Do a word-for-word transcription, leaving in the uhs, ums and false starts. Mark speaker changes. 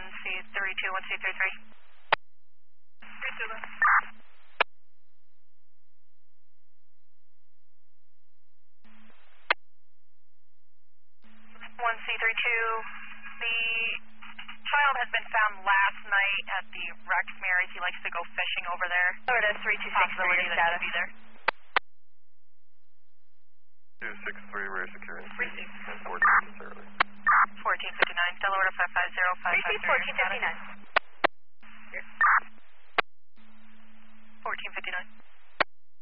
Speaker 1: one C three two, one C three three.
Speaker 2: three two.
Speaker 1: one C three two, the child has been found last night at the Rexmere. He likes to go fishing over there.
Speaker 2: Florida three two six three, your
Speaker 1: that
Speaker 2: status.
Speaker 1: could be there.
Speaker 3: two six three, rear security.
Speaker 2: three six.
Speaker 3: And fourteen necessarily.
Speaker 1: fourteen fifty-nine, Delaware five five zero five five zero.
Speaker 2: fourteen fifty-nine.
Speaker 1: fourteen fifty-nine.